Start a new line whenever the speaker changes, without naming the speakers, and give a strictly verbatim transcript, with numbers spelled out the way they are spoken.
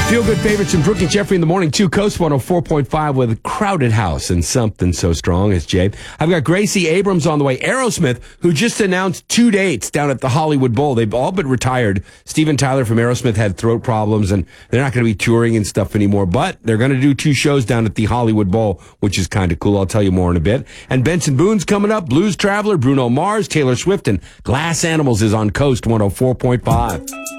Feel good favorites from Brooke and Jeffrey in the morning, too. Coast one oh four point five with Crowded House and Something So Strong as Jay. I've got Gracie Abrams on the way. Aerosmith, who just announced two dates down at the Hollywood Bowl. They've all been retired. Steven Tyler from Aerosmith had throat problems, and they're not going to be touring and stuff anymore. But they're going to do two shows down at the Hollywood Bowl, which is kind of cool. I'll tell you more in a bit. And Benson Boone's coming up. Blues Traveler, Bruno Mars, Taylor Swift, and Glass Animals is on Coast one oh four point five.